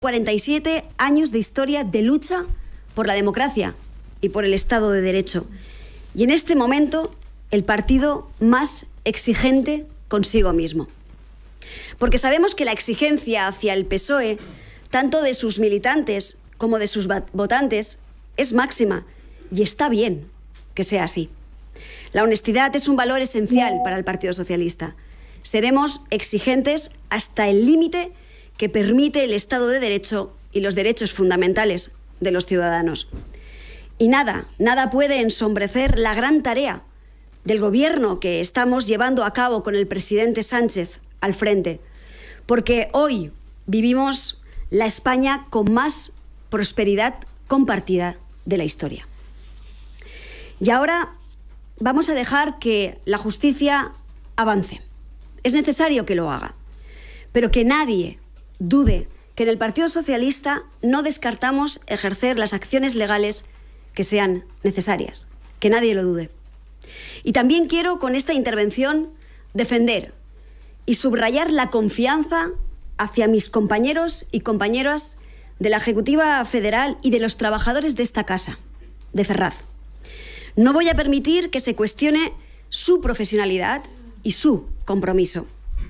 47 años de historia de lucha por la democracia y por el Estado de Derecho. Y en este momento, el partido más exigente consigo mismo. Porque sabemos que la exigencia hacia el PSOE, tanto de sus militantes como de sus votantes, es máxima. Y está bien que sea así. La honestidad es un valor esencial para el Partido Socialista. Seremos exigentes hasta el límite que permite el Estado de Derecho y los derechos fundamentales de los ciudadanos. Y nada puede ensombrecer la gran tarea del gobierno que estamos llevando a cabo con el presidente Sánchez al frente, porque hoy vivimos la España con más prosperidad compartida de la historia. Y ahora vamos a dejar que la justicia avance. Es necesario que lo haga, pero que nadie dude que en el Partido Socialista no descartamos ejercer las acciones legales que sean necesarias. Que nadie lo dude. Y también quiero, con esta intervención, defender y subrayar la confianza hacia mis compañeros y compañeras de la Ejecutiva Federal y de los trabajadores de esta casa, de Ferraz. No voy a permitir que se cuestione su profesionalidad y su compromiso.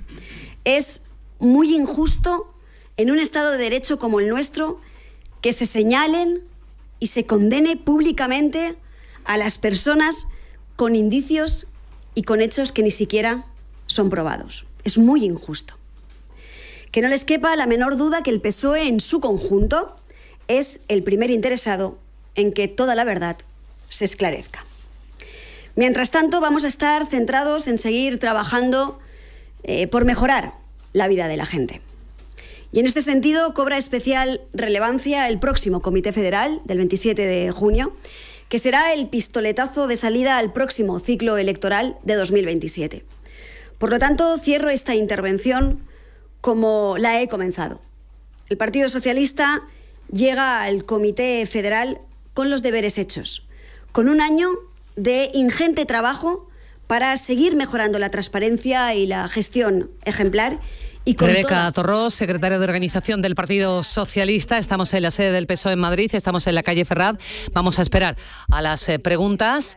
Es muy injusto en un Estado de Derecho como el nuestro que se señalen y se condene públicamente a las personas con indicios y con hechos que ni siquiera son probados. Es muy injusto. Que no les quepa la menor duda que el PSOE en su conjunto es el primer interesado en que toda la verdad se esclarezca. Mientras tanto, vamos a estar centrados en seguir trabajando por mejorar la vida de la gente. Y en este sentido cobra especial relevancia el próximo Comité Federal del 27 de junio, que será el pistoletazo de salida al próximo ciclo electoral de 2027. Por lo tanto, cierro esta intervención como la he comenzado. El Partido Socialista llega al Comité Federal con los deberes hechos, con un año de ingente trabajo para seguir mejorando la transparencia y la gestión ejemplar. Rebeca Torró, secretaria de Organización del Partido Socialista. Estamos en la sede del PSOE en Madrid, estamos en la calle Ferraz. Vamos a esperar a las preguntas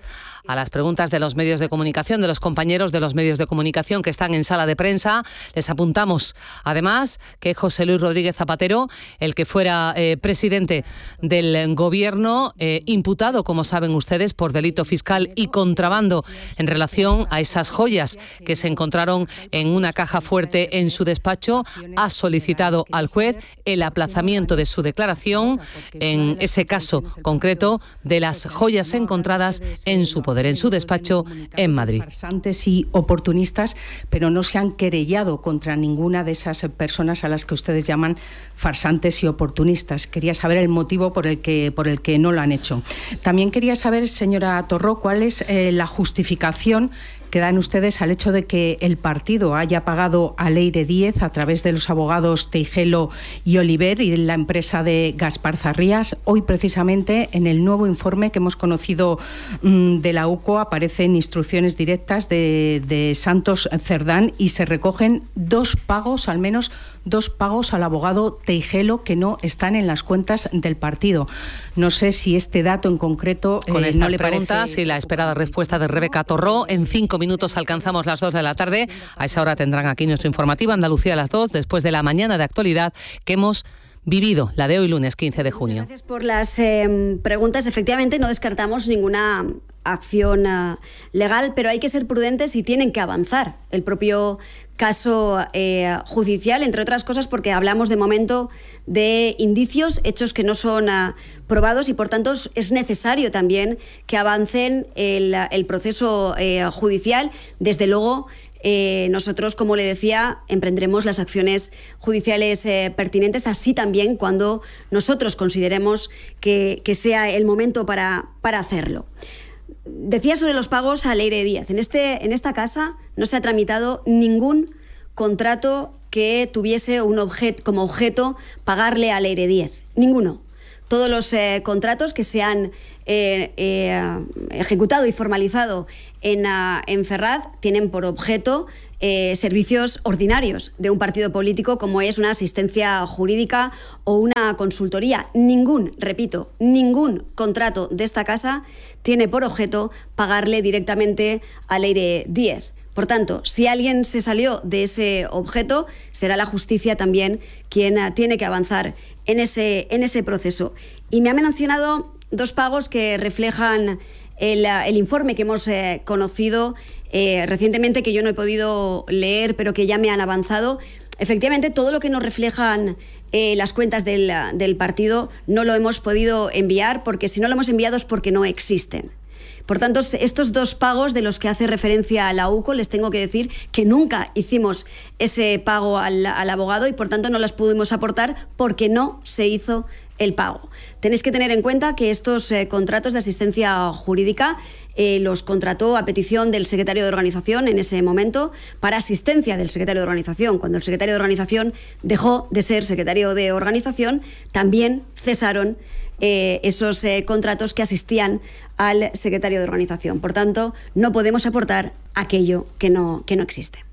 de los medios de comunicación, de los compañeros de los medios de comunicación que están en sala de prensa. Les apuntamos, además, que José Luis Rodríguez Zapatero, el que fuera presidente del Gobierno, imputado, como saben ustedes, por delito fiscal y contrabando en relación a esas joyas que se encontraron en una caja fuerte en su despacho, ha solicitado al juez el aplazamiento de su declaración en ese caso concreto de las joyas encontradas en su poder, en su despacho en Madrid. Farsantes y oportunistas, pero no se han querellado contra ninguna de esas personas a las que ustedes llaman farsantes y oportunistas. Quería saber el motivo por el que no lo han hecho. También quería saber, señora Torró, cuál es la justificación que dan ustedes al hecho de que el partido haya pagado a Leire Díez a través de los abogados Teijelo y Oliver y la empresa de Gaspar Zarrías. Hoy, precisamente, en el nuevo informe que hemos conocido de la UCO, aparecen instrucciones directas de Santos Cerdán y se recogen al menos dos pagos al abogado Teijelo que no están en las cuentas del partido. No sé si este dato en concreto con estas no le preguntas parece... y la esperada respuesta de Rebeca Torró. En 5 minutos alcanzamos las 2 de la tarde. A esa hora tendrán aquí nuestro informativo Andalucía a las 2, después de la mañana de actualidad que hemos vivido, la de hoy lunes 15 de junio. Muchas gracias por las preguntas. Efectivamente, no descartamos ninguna acción legal, pero hay que ser prudentes y tienen que avanzar el propio caso judicial, entre otras cosas porque hablamos de momento de indicios, hechos que no son probados y por tanto es necesario también que avancen el proceso judicial. Desde luego, nosotros, como le decía, emprendremos las acciones judiciales pertinentes, así también cuando nosotros consideremos que sea el momento para hacerlo. Decía sobre los pagos a Leire Díez. En esta casa no se ha tramitado ningún contrato que tuviese como objeto pagarle a Leire Díez. Ninguno. Todos los contratos que se han ejecutado y formalizado en Ferraz tienen por objeto servicios ordinarios de un partido político, como es una asistencia jurídica o una consultoría. Repito, ningún contrato de esta casa tiene por objeto pagarle directamente a Leire Díez. Por tanto, si alguien se salió de ese objeto, será la justicia también quien tiene que avanzar en ese proceso. Y me ha mencionado 2 pagos que reflejan el informe que hemos conocido recientemente, que yo no he podido leer, pero que ya me han avanzado. Efectivamente, todo lo que nos reflejan las cuentas del partido no lo hemos podido enviar, porque si no lo hemos enviado es porque no existen. Por tanto, estos 2 pagos de los que hace referencia a la UCO, les tengo que decir que nunca hicimos ese pago al abogado y por tanto no las pudimos aportar porque no se hizo el pago. Tenéis que tener en cuenta que estos contratos de asistencia jurídica los contrató a petición del secretario de organización en ese momento, para asistencia del secretario de organización. Cuando el secretario de organización dejó de ser secretario de organización, también cesaron esos contratos que asistían al secretario de organización. Por tanto, no podemos aportar aquello que no existe.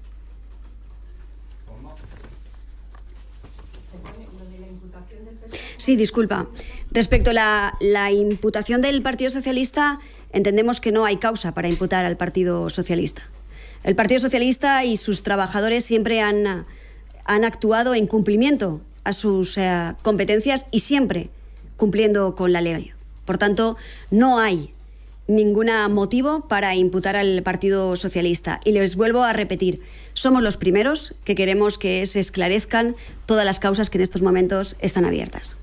Sí, disculpa. Respecto a la imputación del Partido Socialista, entendemos que no hay causa para imputar al Partido Socialista. El Partido Socialista y sus trabajadores siempre han actuado en cumplimiento a sus competencias y siempre cumpliendo con la ley. Por tanto, no hay ningún motivo para imputar al Partido Socialista. Y les vuelvo a repetir, somos los primeros que queremos que se esclarezcan todas las causas que en estos momentos están abiertas.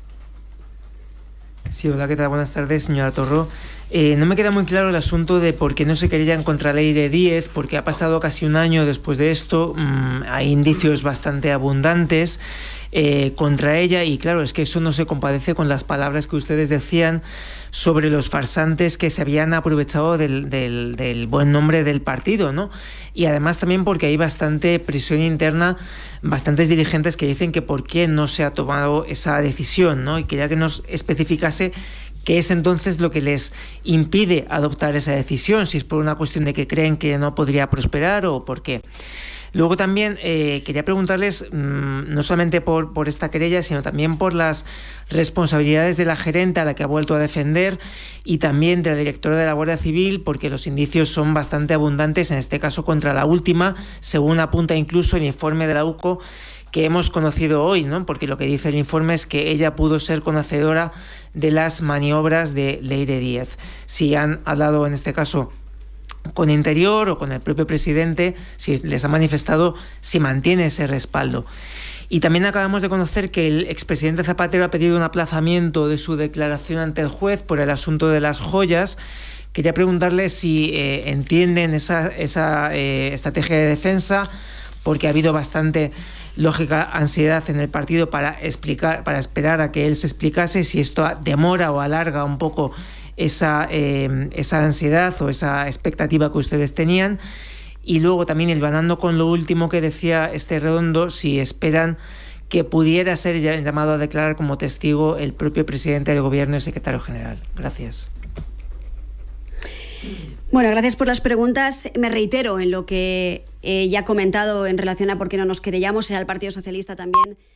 Sí, hola, ¿qué tal? Buenas tardes, señora Torró. No me queda muy claro el asunto de por qué no se querellan contra Leire Díez, porque ha pasado casi un año después de esto, hay indicios bastante abundantes contra ella y claro, es que eso no se compadece con las palabras que ustedes decían sobre los farsantes que se habían aprovechado del buen nombre del partido, ¿no? Y además también porque hay bastante presión interna, bastantes dirigentes que dicen que por qué no se ha tomado esa decisión, ¿no? Y quería que nos especificase qué es entonces lo que les impide adoptar esa decisión, si es por una cuestión de que creen que no podría prosperar o por qué. Luego también quería preguntarles, no solamente por esta querella, sino también por las responsabilidades de la gerente a la que ha vuelto a defender y también de la directora de la Guardia Civil, porque los indicios son bastante abundantes, en este caso contra la última, según apunta incluso el informe de la UCO que hemos conocido hoy, ¿no? Porque lo que dice el informe es que ella pudo ser conocedora de las maniobras de Leire Díez. Si han hablado en este caso con Interior o con el propio presidente, si les ha manifestado si mantiene ese respaldo. Y también acabamos de conocer que el expresidente Zapatero ha pedido un aplazamiento de su declaración ante el juez por el asunto de las joyas. Quería preguntarle si entienden esa estrategia de defensa, porque ha habido bastante lógica ansiedad en el partido para esperar a que él se explicase, si esto demora o alarga un poco esa ansiedad o esa expectativa que ustedes tenían. Y luego también hilvanando con lo último que decía Redondo, si esperan que pudiera ser llamado a declarar como testigo el propio presidente del gobierno y secretario general. Gracias. Bueno, gracias por las preguntas. Me reitero en lo que ya he comentado en relación a por qué no nos querellamos. Será el Partido Socialista también